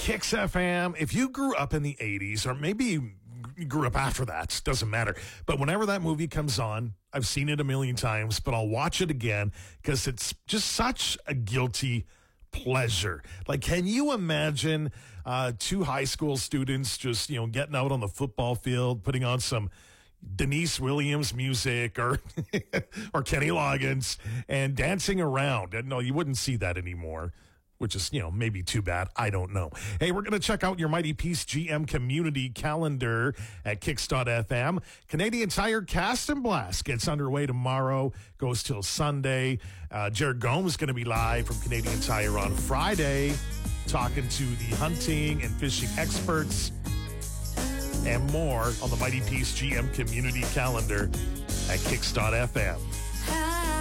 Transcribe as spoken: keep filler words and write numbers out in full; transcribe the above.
Kicks F M. If you grew up in the eighties, or maybe you grew up after that, doesn't matter. But whenever that movie comes on, I've seen it a million times, but I'll watch it again because it's just such a guilty pleasure. Like, can you imagine uh, two high school students just, you know, getting out on the football field, putting on some Denise Williams music or or Kenny Loggins and dancing around? And no, you wouldn't see that anymore, which is, you know, maybe too bad. I don't know. Hey, we're going to check out your Mighty Peace G M community calendar at kicks dot f m. Canadian Tire Cast and Blast gets underway tomorrow, goes till Sunday. Uh, Jared Gomes is going to be live from Canadian Tire on Friday, talking to the hunting and fishing experts and more on the Mighty Peace G M community calendar at kicks dot f m.